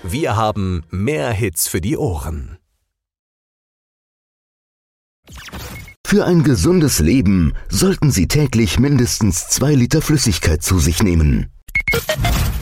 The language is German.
Wir haben mehr Hits für die Ohren. Für ein gesundes Leben sollten Sie täglich mindestens 2 Liter Flüssigkeit zu sich nehmen.